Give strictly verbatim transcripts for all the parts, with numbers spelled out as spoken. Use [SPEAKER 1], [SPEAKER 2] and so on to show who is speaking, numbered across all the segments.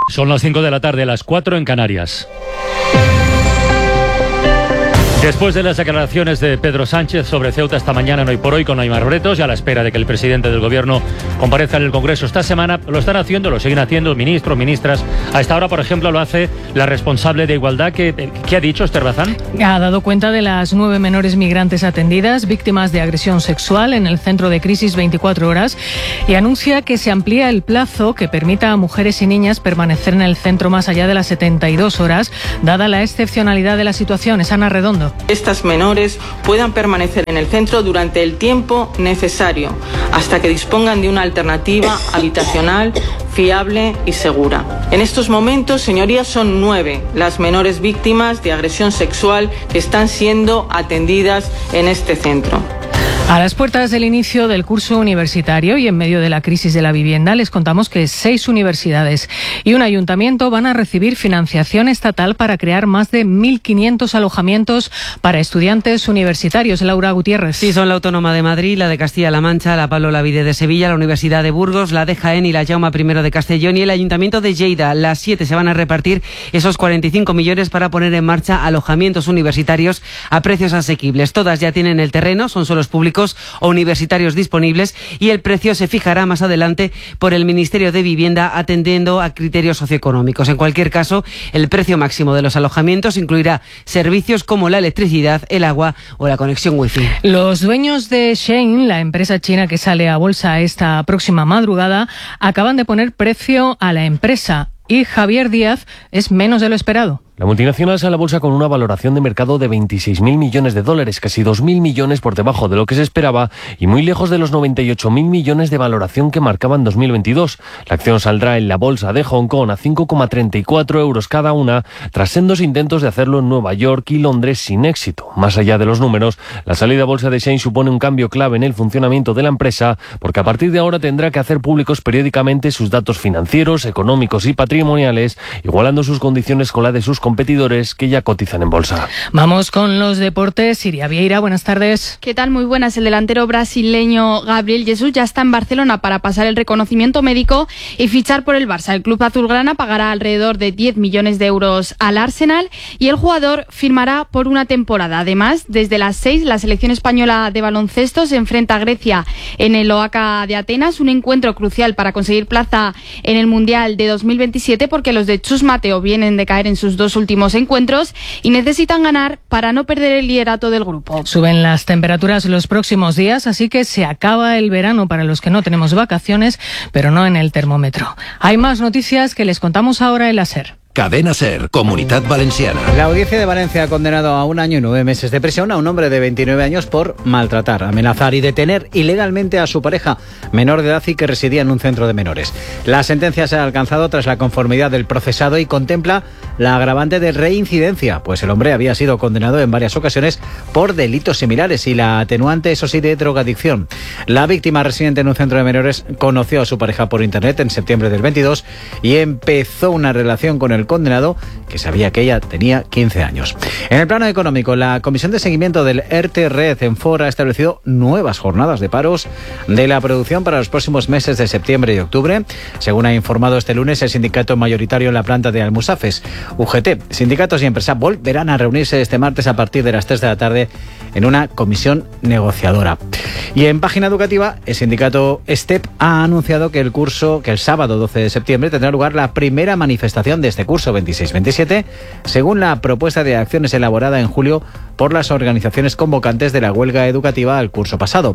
[SPEAKER 1] Son las cinco de la tarde, las cuatro en Canarias. Después de las declaraciones de Pedro Sánchez sobre Ceuta esta mañana, no hay por hoy, con Aimar Bretos, y a la espera de que el presidente del Gobierno comparezca en el Congreso esta semana, lo están haciendo, lo siguen haciendo ministros, ministras. A esta hora, por ejemplo, lo hace la responsable de Igualdad. ¿Qué, qué ha dicho Esther Bazán?
[SPEAKER 2] Ha dado cuenta de las nueve menores migrantes atendidas, víctimas de agresión sexual en el centro de crisis veinticuatro horas, y anuncia que se amplía el plazo que permita a mujeres y niñas permanecer en el centro más allá de las setenta y dos horas, dada la excepcionalidad de la situación. Es Ana Redondo.
[SPEAKER 3] Estas menores puedan permanecer en el centro durante el tiempo necesario hasta que dispongan de una alternativa habitacional fiable y segura. En estos momentos, señorías, son nueve las menores víctimas de agresión sexual que están siendo atendidas en este centro.
[SPEAKER 2] A las puertas del inicio del curso universitario y en medio de la crisis de la vivienda, les contamos que seis universidades y un ayuntamiento van a recibir financiación estatal para crear más de mil quinientos alojamientos para estudiantes universitarios. Laura Gutiérrez.
[SPEAKER 4] Sí, son la Autónoma de Madrid, la de Castilla-La Mancha, la Pablo Olavide de Sevilla, la Universidad de Burgos, la de Jaén y la Jaume primero de Castellón y el Ayuntamiento de Lleida. Las siete se van a repartir esos cuarenta y cinco millones para poner en marcha alojamientos universitarios a precios asequibles. Todas ya tienen el terreno, son suelos públicos o universitarios disponibles, y el precio se fijará más adelante por el Ministerio de Vivienda, atendiendo a criterios socioeconómicos. En cualquier caso, el precio máximo de los alojamientos incluirá servicios como la electricidad, el agua o la conexión wifi.
[SPEAKER 2] Los dueños de Shein, la empresa china que sale a bolsa esta próxima madrugada, acaban de poner precio a la empresa, y Javier Díaz es menos de lo esperado.
[SPEAKER 5] La multinacional sale a bolsa con una valoración de mercado de veintiséis mil millones de dólares, casi dos mil millones por debajo de lo que se esperaba y muy lejos de los noventa y ocho mil millones de valoración que marcaban dos mil veintidós. La acción saldrá en la bolsa de Hong Kong a cinco coma treinta y cuatro euros cada una, tras sendos intentos de hacerlo en Nueva York y Londres sin éxito. Más allá de los números, la salida a bolsa de Shein supone un cambio clave en el funcionamiento de la empresa, porque a partir de ahora tendrá que hacer públicos periódicamente sus datos financieros, económicos y patrimoniales, igualando sus condiciones con la de sus competidores que ya cotizan en bolsa.
[SPEAKER 2] Vamos con los deportes. Siria Vieira, buenas tardes.
[SPEAKER 6] ¿Qué tal? Muy buenas. El delantero brasileño Gabriel Jesus ya está en Barcelona para pasar el reconocimiento médico y fichar por el Barça. El club azulgrana pagará alrededor de diez millones de euros al Arsenal y el jugador firmará por una temporada. Además, desde las seis, la selección española de baloncesto se enfrenta a Grecia en el Oaca de Atenas, un encuentro crucial para conseguir plaza en el Mundial de dos mil veintisiete, porque los de Chus Mateo vienen de caer en sus dos últimos encuentros y necesitan ganar para no perder el liderato del grupo.
[SPEAKER 2] Suben las temperaturas los próximos días, así que se acaba el verano para los que no tenemos vacaciones, pero no en el termómetro. Hay más noticias que les contamos ahora en la SER.
[SPEAKER 7] Cadena SER, Comunidad Valenciana.
[SPEAKER 8] La Audiencia de Valencia ha condenado a un año y nueve meses de prisión a un hombre de veintinueve años por maltratar, amenazar y detener ilegalmente a su pareja menor de edad y que residía en un centro de menores. La sentencia se ha alcanzado tras la conformidad del procesado y contempla la agravante de reincidencia, pues el hombre había sido condenado en varias ocasiones por delitos similares, y la atenuante, eso sí, de drogadicción. La víctima, residente en un centro de menores, conoció a su pareja por internet en septiembre del veintidós y empezó una relación con el condenado, que sabía que ella tenía quince años. En el plano económico, la Comisión de Seguimiento del E R T Red en Fora ha establecido nuevas jornadas de paros de la producción para los próximos meses de septiembre y octubre. Según ha informado este lunes el sindicato mayoritario en la planta de Almusafes, U G T. Sindicatos y empresa volverán a reunirse este martes a partir de las tres de la tarde en una comisión negociadora. Y en página educativa, el sindicato STEP ha anunciado que el curso, que el sábado doce de septiembre tendrá lugar la primera manifestación de este curso veintiséis veintisiete, según la propuesta de acciones elaborada en julio por las organizaciones convocantes de la huelga educativa al curso pasado.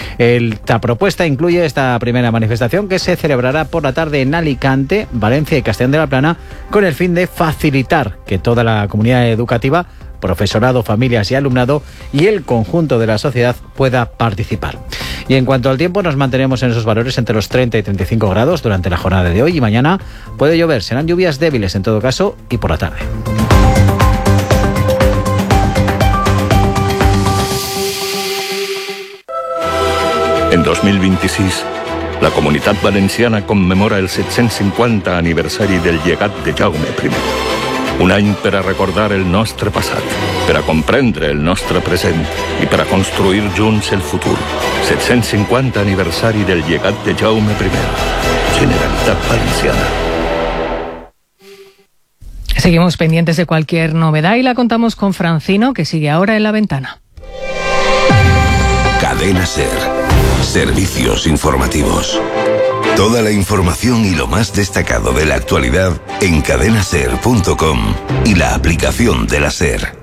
[SPEAKER 8] Esta propuesta incluye esta primera manifestación, que se celebrará por la tarde en Alicante, Valencia y Castellón de la Plana, con el fin de facilitar que toda la comunidad educativa, profesorado, familias y alumnado y el conjunto de la sociedad pueda participar. Y en cuanto al tiempo, nos mantenemos en esos valores entre los treinta y treinta y cinco grados durante la jornada de hoy, y mañana puede llover. Serán lluvias débiles en todo caso y por la tarde.
[SPEAKER 9] En dos mil veintiséis, la Comunitat Valenciana commemora el set-cents cinquanta aniversari del llegat de Jaume primer. Un any per a recordar el nostre passat, per a comprendre el nostre present i per a construir junts el futur. set-cents cinquanta aniversari del llegat de Jaume primer. Generalitat Valenciana.
[SPEAKER 2] Seguimos pendientes de cualquier novedad y la contamos con Francino, que sigue ahora en La Ventana.
[SPEAKER 7] Cadena SER. Servicios informativos. Toda la información y lo más destacado de la actualidad en cadena ser punto com y la aplicación de la SER.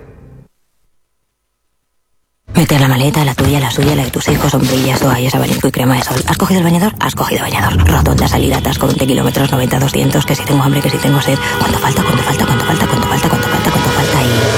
[SPEAKER 10] Mete la maleta, la tuya, la suya, la de tus hijos, sombrillas, toallas, abanico y crema de sol. ¿Has cogido el bañador? Has cogido bañador. Rotonda, salida, atasco, veinte kilómetros, noventa, doscientos, que si tengo hambre, que si tengo sed. ¿Cuánto falta? ¿Cuánto falta? ¿Cuánto falta? ¿Cuánto falta? ¿Cuánto falta? ¿Cuánto falta?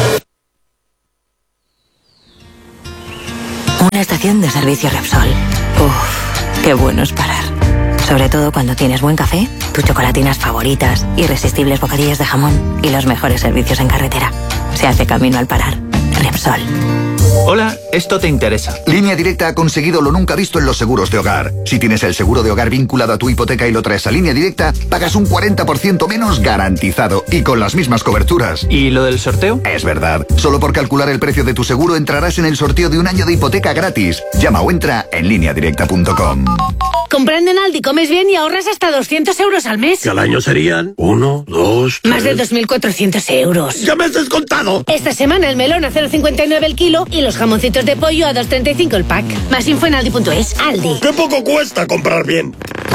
[SPEAKER 10] Y... una estación de servicio Repsol. Uff, qué bueno es parar. Sobre todo cuando tienes buen café, tus chocolatinas favoritas, irresistibles bocadillos de jamón y los mejores servicios en carretera. Se hace camino al parar. Repsol.
[SPEAKER 11] Hola, esto te interesa.
[SPEAKER 12] Línea Directa ha conseguido lo nunca visto en los seguros de hogar. Si tienes el seguro de hogar vinculado a tu hipoteca y lo traes a Línea Directa, pagas un cuarenta por ciento menos garantizado y con las mismas coberturas.
[SPEAKER 11] ¿Y lo del sorteo?
[SPEAKER 12] Es verdad. Solo por calcular el precio de tu seguro entrarás en el sorteo de un año de hipoteca gratis. Llama o entra en línea directa punto com.
[SPEAKER 13] Comprando en Aldi comes bien y ahorras hasta doscientos euros al mes.
[SPEAKER 14] Que al año serían uno, dos, tres...
[SPEAKER 13] Más de dos mil cuatrocientos euros.
[SPEAKER 14] ¡Ya me has descontado!
[SPEAKER 13] Esta semana el melón a cero coma cincuenta y nueve el kilo y los jamoncitos de pollo a dos coma treinta y cinco el pack. Más info en aldi punto es. Aldi.
[SPEAKER 14] ¡Qué poco cuesta comprar bien!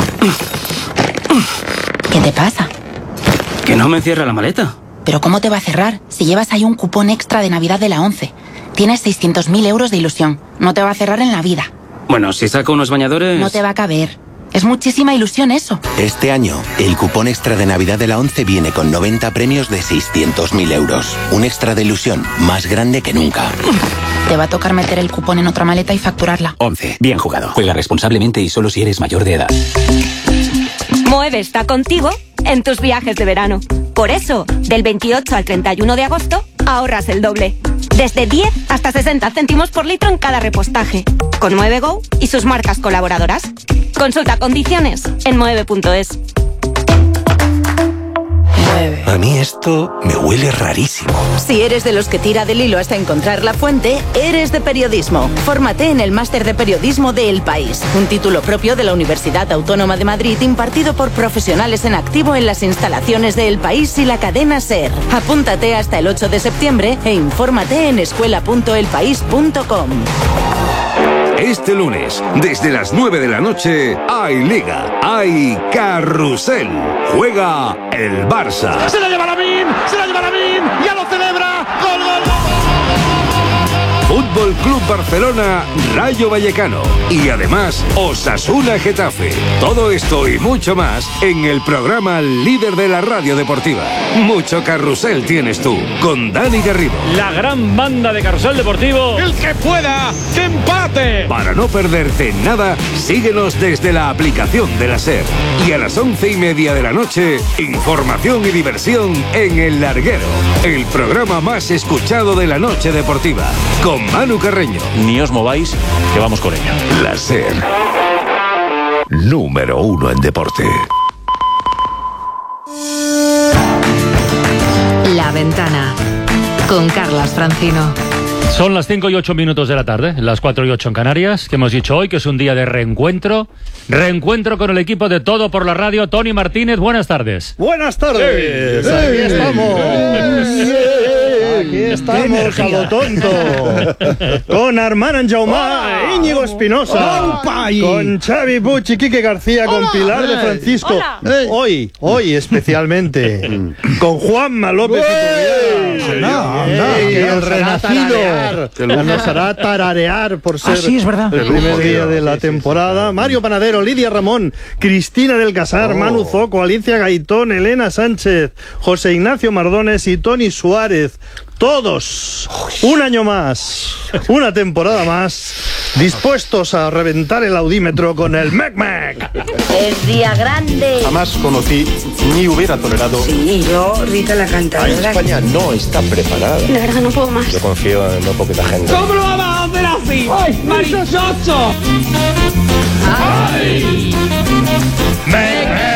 [SPEAKER 15] ¿Qué te pasa?
[SPEAKER 16] Que no me cierra la maleta.
[SPEAKER 15] ¿Pero cómo te va a cerrar? Si llevas ahí un cupón extra de Navidad de la ONCE. Tienes seiscientos mil euros de ilusión. No te va a cerrar en la vida.
[SPEAKER 16] Bueno, si saco unos bañadores...
[SPEAKER 15] No te va a caber. Es muchísima ilusión eso.
[SPEAKER 17] Este año, el cupón extra de Navidad de la ONCE viene con noventa premios de seiscientos mil euros. Un extra de ilusión más grande que nunca.
[SPEAKER 15] Te va a tocar meter el cupón en otra maleta y facturarla.
[SPEAKER 16] ONCE. Bien jugado. Juega responsablemente y solo si eres mayor de edad.
[SPEAKER 18] Moeve está contigo en tus viajes de verano. Por eso, del veintiocho al treinta y uno de agosto, ahorras el doble. Desde diez hasta sesenta céntimos por litro en cada repostaje. Con Mueve Go y sus marcas colaboradoras. Consulta condiciones en mueve punto es.
[SPEAKER 17] A mí esto me huele rarísimo.
[SPEAKER 19] Si eres de los que tira del hilo hasta encontrar la fuente, eres de periodismo. Fórmate en el Máster de Periodismo de El País, un título propio de la Universidad Autónoma de Madrid impartido por profesionales en activo en las instalaciones de El País y la cadena SER. Apúntate hasta el ocho de septiembre e infórmate en escuela punto el país punto com.
[SPEAKER 20] Este lunes, desde las nueve de la noche, hay Liga, hay Carrusel. Juega el Barça.
[SPEAKER 21] ¡Se la lleva Lamine! ¡Se la lleva Lamine! ¡Ya lo celebra! ¡Gol, gol, gol!
[SPEAKER 20] Fútbol Club Barcelona, Rayo Vallecano. Y además, Osasuna Getafe. Todo esto y mucho más en el programa líder de la radio deportiva. Mucho carrusel tienes tú, con Dani Garrido.
[SPEAKER 1] La gran banda de Carrusel Deportivo.
[SPEAKER 21] ¡El que pueda! ¡Que empate!
[SPEAKER 20] Para no perderte nada, síguenos desde la aplicación de la SER. Y a las once y media de la noche, información y diversión en El Larguero. El programa más escuchado de la noche deportiva. Con Manu Carreño.
[SPEAKER 1] Ni os mováis, que vamos con ella.
[SPEAKER 7] La SER. Número uno en deporte.
[SPEAKER 2] La Ventana, con Carlas Francino.
[SPEAKER 1] Son las cinco y ocho minutos de la tarde, las cuatro y ocho en Canarias, que hemos dicho hoy que es un día de reencuentro. Reencuentro con el equipo de Todo por la Radio. Tony Martínez, buenas tardes.
[SPEAKER 22] Buenas tardes. Sí, aquí sí, estamos. Sí, aquí estamos a lo tonto. Con Armand Jaumà, Íñigo Espinosa, con Xavi Puig y Quique García, con Hola. Pilar de Francisco. Hola. Hoy, hoy especialmente, con Juanma López y no, no, el renacido que nos hará tararear por ser ah, sí, es verdad. el primer día de la temporada. Mario Panadero, Lidia Ramón, Cristina del Casar, oh. Manu Zoco, Alicia Gaitón, Elena Sánchez, José Ignacio Mardones y Tony Suárez. Todos, un año más, una temporada más, dispuestos a reventar el audímetro con el Mec Mec.
[SPEAKER 13] Es día grande.
[SPEAKER 22] Jamás conocí ni hubiera tolerado.
[SPEAKER 13] Sí, yo, Rita la cantadora.
[SPEAKER 22] España no está preparada.
[SPEAKER 13] De verdad no puedo más.
[SPEAKER 22] Yo confío en no poquita gente.
[SPEAKER 13] ¿Cómo lo vamos a hacer así? ¡Ay, marichocho! ¡Ay!
[SPEAKER 21] Mec Mec.